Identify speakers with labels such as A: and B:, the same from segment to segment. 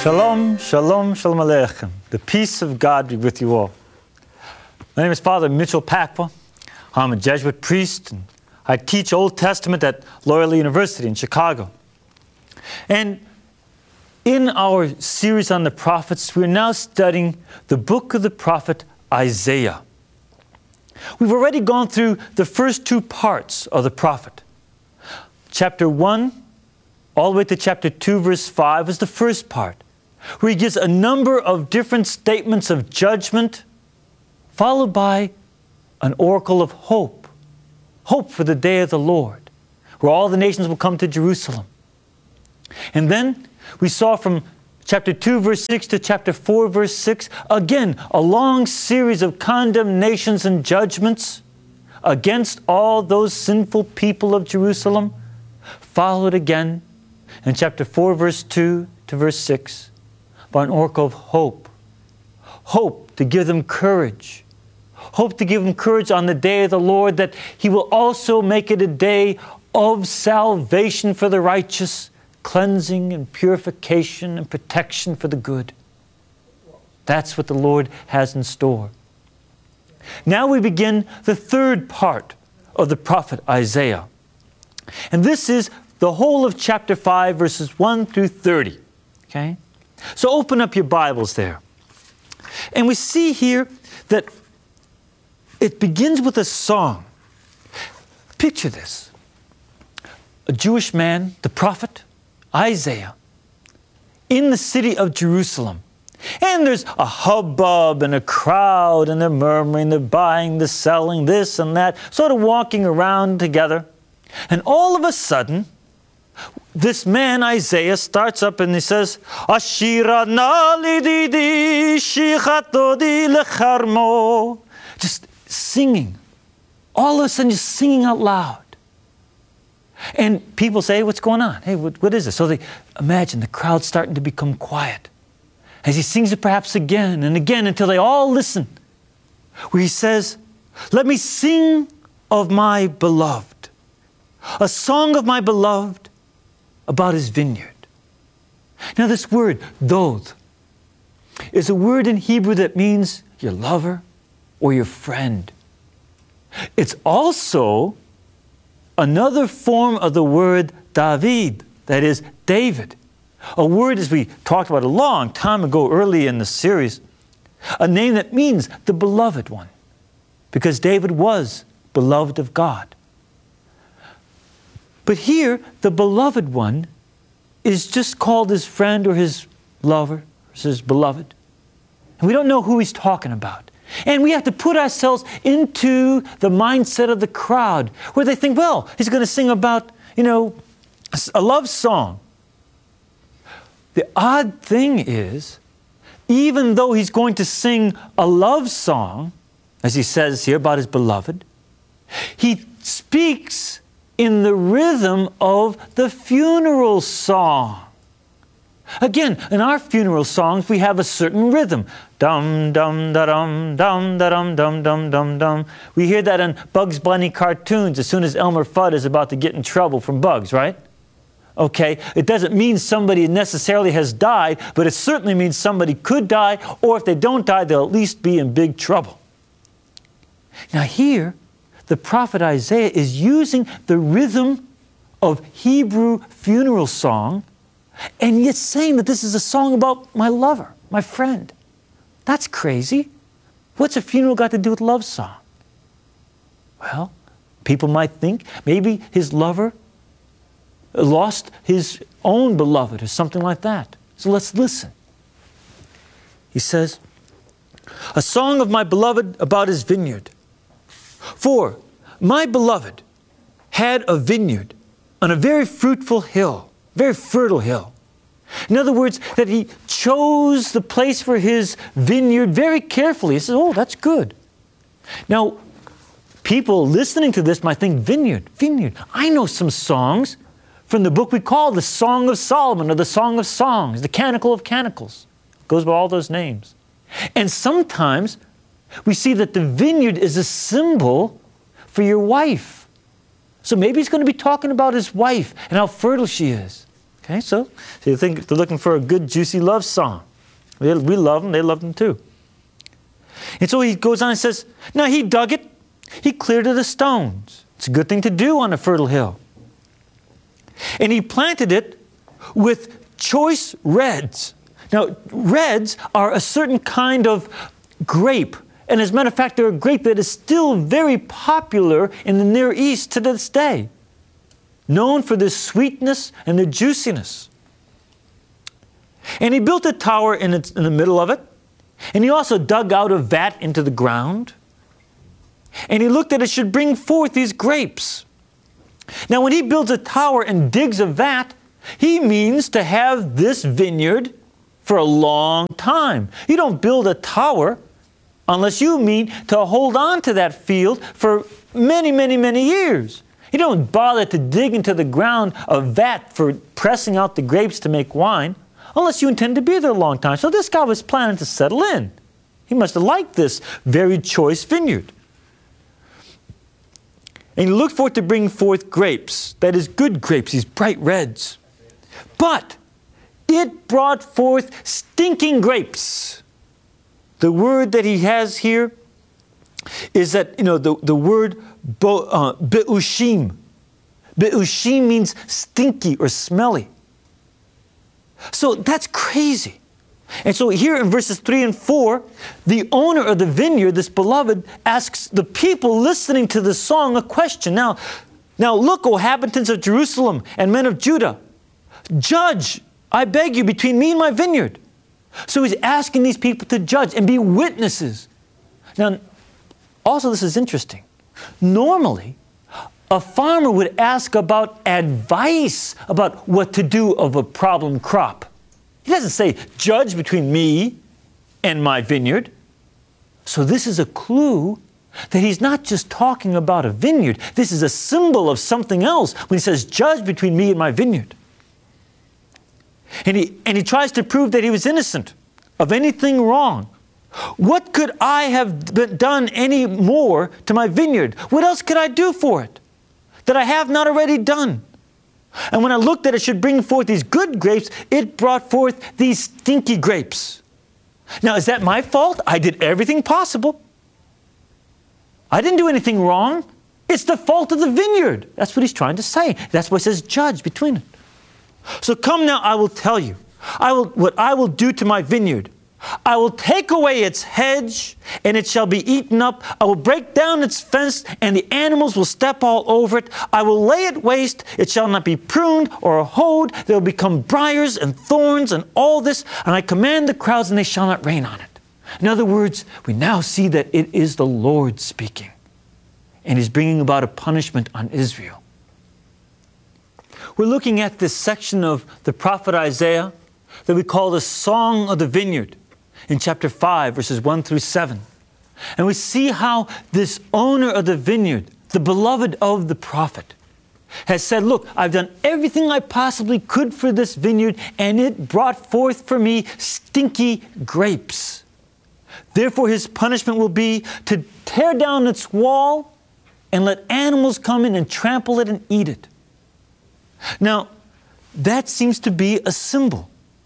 A: Shalom, shalom, shalom aleichem. The peace of God be with you all. My name is Father Mitchell Pacwa. I'm a Jesuit priest, and I teach Old Testament at Loyola University in Chicago. And in our series on the prophets, we're now studying the book of the prophet Isaiah. We've already gone through the first two parts of the prophet. Chapter 1, all the way to chapter 2, verse 5 is the first part, where he gives a number of different statements of judgment, followed by an oracle of hope. Hope for the day of the Lord, where all the nations will come to Jerusalem. And then we saw from chapter 2, verse 6 to chapter 4, verse 6, again, a long series of condemnations and judgments against all those sinful people of Jerusalem, followed again in chapter 4, verse 2 to verse 6, by an oracle of hope. Hope to give them courage. Hope to give them courage on the day of the Lord, that He will also make it a day of salvation for the righteous, cleansing and purification and protection for the good. That's what the Lord has in store. Now we begin the third part of the prophet Isaiah. And this is the whole of chapter 5, verses 1 through 30. Okay? So open up your Bibles there. And we see here that it begins with a song. Picture this. A Jewish man, the prophet Isaiah, in the city of Jerusalem. And there's a hubbub and a crowd, and they're murmuring, they're buying, they're selling, this and that, sort of walking around together. And all of a sudden, this man, Isaiah, starts up and he says, Ashira na lididi shichatodi lecharmo. Just singing. All of a sudden, just singing out loud. And people say, hey, what's going on? Hey, what is this? So they imagine the crowd starting to become quiet as he sings it perhaps again and again until they all listen. Where he says, let me sing of my beloved. A song of my beloved about his vineyard. Now this word, dod, is a word in Hebrew that means your lover or your friend. It's also another form of the word David, that is David. A word, as we talked about a long time ago early in the series, a name that means the beloved one, because David was beloved of God. But here, the beloved one is just called his friend or his lover, or his beloved. And we don't know who he's talking about. And we have to put ourselves into the mindset of the crowd, where they think, well, he's going to sing about, a love song. The odd thing is, even though he's going to sing a love song, as he says here about his beloved, he speaks in the rhythm of the funeral song. Again, in our funeral songs, we have a certain rhythm. Dum, dum, da, dum, dum, da, dum, dum, dum, dum, dum. We hear that in Bugs Bunny cartoons as soon as Elmer Fudd is about to get in trouble from Bugs, right? Okay, it doesn't mean somebody necessarily has died, but it certainly means somebody could die, or if they don't die, they'll at least be in big trouble. Now here, the prophet Isaiah is using the rhythm of Hebrew funeral song, and yet saying that this is a song about my lover, my friend. That's crazy. What's a funeral got to do with love song? Well, people might think maybe his lover lost his own beloved or something like that. So let's listen. He says, a song of my beloved about his vineyard. For my beloved had a vineyard on a very fruitful hill, very fertile hill. In other words, that he chose the place for his vineyard very carefully. He says, oh, that's good. Now, people listening to this might think, vineyard. I know some songs from the book we call the Song of Solomon, or the Song of Songs, the Canticle of Canticles. It goes by all those names. And sometimes we see that the vineyard is a symbol for your wife. So maybe he's going to be talking about his wife and how fertile she is. Okay, so you think they're looking for a good, juicy love song. We love them, they love them too. And so he goes on and says, now he dug it, he cleared it of stones. It's a good thing to do on a fertile hill. And he planted it with choice reds. Now, reds are a certain kind of grape. And as a matter of fact, they're a grape that is still very popular in the Near East to this day. Known for their sweetness and their juiciness. And he built a tower in the middle of it. And he also dug out a vat into the ground. And he looked that it should bring forth these grapes. Now, when he builds a tower and digs a vat, he means to have this vineyard for a long time. You don't build a tower unless you mean to hold on to that field for many, many, many years. You don't bother to dig into the ground a vat for pressing out the grapes to make wine unless you intend to be there a long time. So this guy was planning to settle in. He must have liked this very choice vineyard. And he looked for it to bring forth grapes, that is, good grapes, these bright reds. But it brought forth stinking grapes. The word that he has here is that, the word be'ushim. Be'ushim means stinky or smelly. So that's crazy. And so here in verses 3 and 4, the owner of the vineyard, this beloved, asks the people listening to the song a question. Now look, O inhabitants of Jerusalem and men of Judah, judge, I beg you, between me and my vineyard. So he's asking these people to judge and be witnesses. Now, also this is interesting. Normally, a farmer would ask about advice about what to do of a problem crop. He doesn't say, judge between me and my vineyard. So this is a clue that he's not just talking about a vineyard. This is a symbol of something else when he says, judge between me and my vineyard. And he tries to prove that he was innocent of anything wrong. What could I have done any more to my vineyard? What else could I do for it that I have not already done? And when I looked that it should bring forth these good grapes, it brought forth these stinky grapes. Now, is that my fault? I did everything possible. I didn't do anything wrong. It's the fault of the vineyard. That's what he's trying to say. That's why it says judge between it. So come now, I will tell you what I will do to my vineyard. I will take away its hedge, and it shall be eaten up. I will break down its fence, and the animals will step all over it. I will lay it waste. It shall not be pruned or hoed. There will become briars and thorns and all this. And I command the crowds, and they shall not reign on it. In other words, we now see that it is the Lord speaking. And he's bringing about a punishment on Israel. We're looking at this section of the prophet Isaiah that we call the Song of the Vineyard in chapter 5, verses 1 through 7. And we see how this owner of the vineyard, the beloved of the prophet, has said, look, I've done everything I possibly could for this vineyard, and it brought forth for me stinky grapes. Therefore, his punishment will be to tear down its wall and let animals come in and trample it and eat it. Now, that seems to be a symbol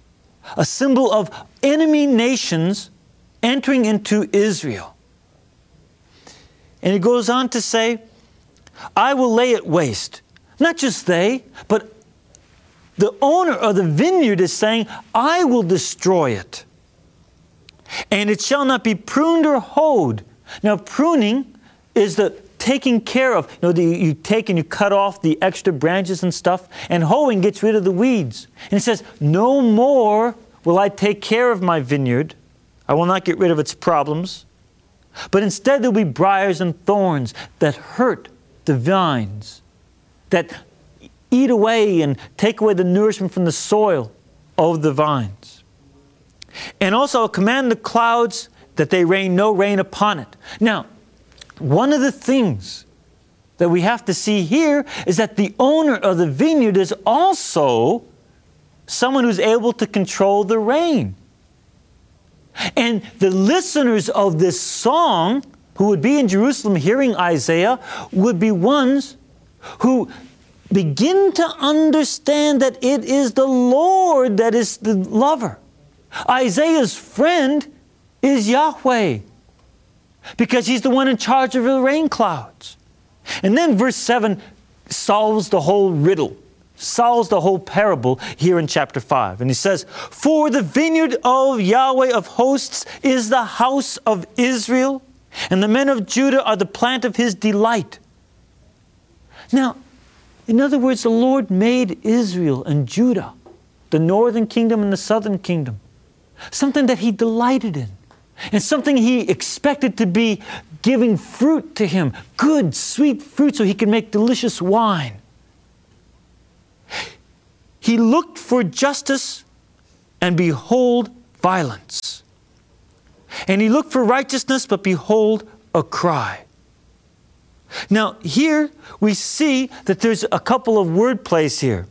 A: of enemy nations entering into Israel. And it goes on to say, I will lay it waste. Not just they, but the owner of the vineyard is saying, I will destroy it. And it shall not be pruned or hoed. Now, pruning is the taking care of, you take and you cut off the extra branches and stuff, and hoeing gets rid of the weeds. And it says, no more will I take care of my vineyard. I will not get rid of its problems. But instead there will be briars and thorns that hurt the vines, that eat away and take away the nourishment from the soil of the vines. And also I'll command the clouds that they rain no rain upon it. Now, one of the things that we have to see here is that the owner of the vineyard is also someone who's able to control the rain. And the listeners of this song, who would be in Jerusalem hearing Isaiah, would be ones who begin to understand that it is the Lord that is the lover. Isaiah's friend is Yahweh, because he's the one in charge of the rain clouds. And then verse 7 solves the whole riddle, solves the whole parable here in chapter 5. And he says, "For the vineyard of Yahweh of hosts is the house of Israel, and the men of Judah are the plant of his delight." Now, in other words, the Lord made Israel and Judah, the northern kingdom and the southern kingdom, something that he delighted in, and something he expected to be giving fruit to him, good, sweet fruit, so he could make delicious wine. He looked for justice, and behold, violence. And he looked for righteousness, but behold, a cry. Now, here we see that there's a couple of word plays here.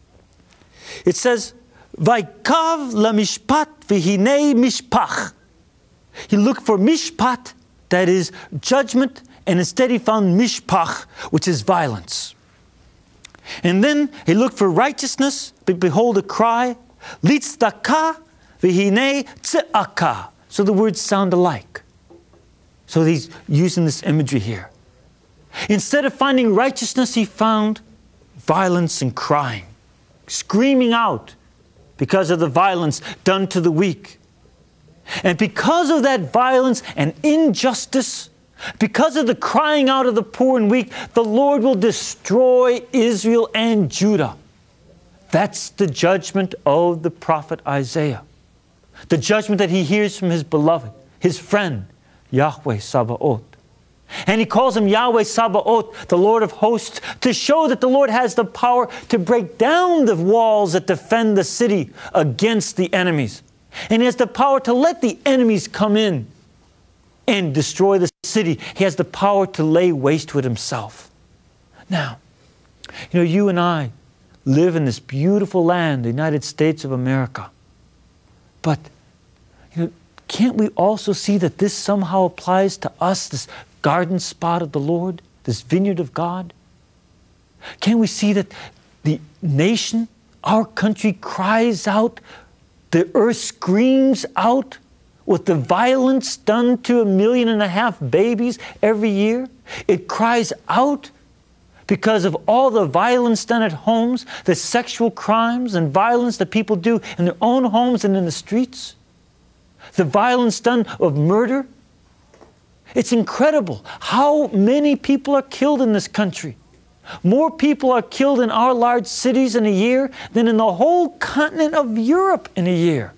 A: It says, "Vaikav lamishpat v'hinei mishpach." He looked for mishpat, that is judgment, and instead he found mishpach, which is violence. And then he looked for righteousness, but behold a cry, litzdaka v'hinei tze'aka. So the words sound alike. So he's using this imagery here. Instead of finding righteousness, he found violence and crying, screaming out because of the violence done to the weak. And because of that violence and injustice, because of the crying out of the poor and weak, the Lord will destroy Israel and Judah. That's the judgment of the prophet Isaiah. The judgment that he hears from his beloved, his friend, Yahweh Sabaoth. And he calls him Yahweh Sabaoth, the Lord of hosts, to show that the Lord has the power to break down the walls that defend the city against the enemies. And he has the power to let the enemies come in and destroy the city. He has the power to lay waste to it himself. Now, you and I live in this beautiful land, the United States of America. But, can't we also see that this somehow applies to us, this garden spot of the Lord, this vineyard of God? Can't we see that the nation, our country, cries out, the earth screams out with the violence done to 1.5 million babies every year? It cries out because of all the violence done at homes, the sexual crimes and violence that people do in their own homes and in the streets, the violence done of murder. It's incredible how many people are killed in this country. More people are killed in our large cities in a year than in the whole continent of Europe in a year.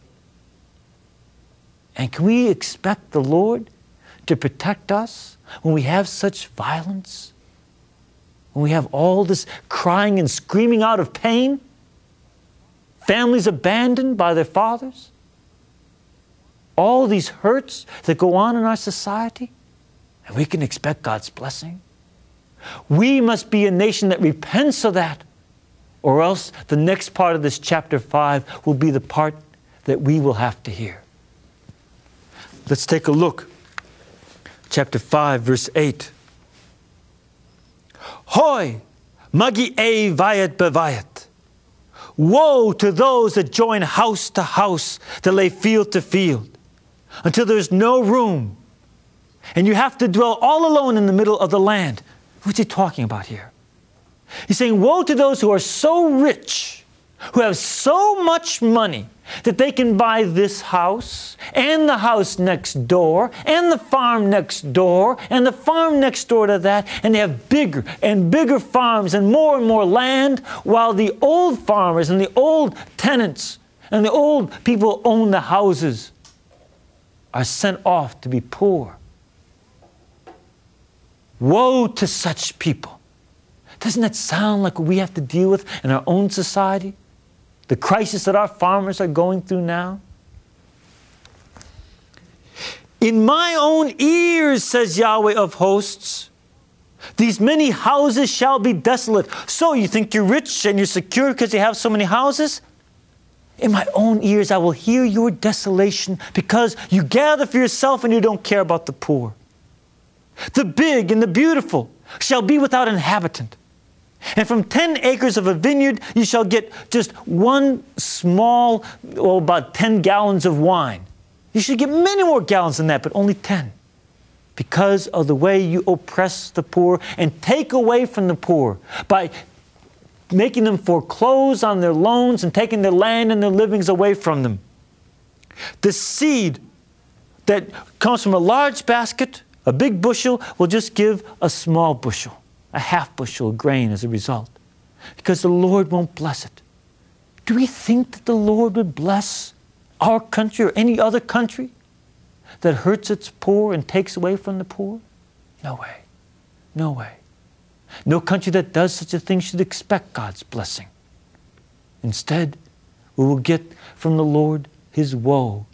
A: And can we expect the Lord to protect us when we have such violence? When we have all this crying and screaming out of pain? Families abandoned by their fathers? All these hurts that go on in our society? And we can expect God's blessing? We must be a nation that repents of that, or else the next part of this chapter 5 will be the part that we will have to hear. Let's take a look. Chapter 5, verse 8. Hoi, magi'ei vayat bevayat. Woe to those that join house to house, that lay field to field, until there's no room, and you have to dwell all alone in the middle of the land. What's he talking about here? He's saying, woe to those who are so rich, who have so much money, that they can buy this house, and the house next door, and the farm next door, and the farm next door to that, and they have bigger and bigger farms and more land, while the old farmers and the old tenants and the old people who own the houses are sent off to be poor. Woe to such people. Doesn't that sound like what we have to deal with in our own society? The crisis that our farmers are going through now? In my own ears, says Yahweh of hosts, these many houses shall be desolate. So you think you're rich and you're secure because you have so many houses? In my own ears, I will hear your desolation because you gather for yourself and you don't care about the poor. The big and the beautiful shall be without inhabitant. And from 10 acres of a vineyard, you shall get just one small, about 10 gallons of wine. You should get many more gallons than that, but only 10. Because of the way you oppress the poor and take away from the poor by making them foreclose on their loans and taking their land and their livings away from them. The seed that comes from a large basket, a big bushel, will just give a small bushel, a half bushel of grain as a result, because the Lord won't bless it. Do we think that the Lord would bless our country or any other country that hurts its poor and takes away from the poor? No way. No way. No country that does such a thing should expect God's blessing. Instead, we will get from the Lord His woe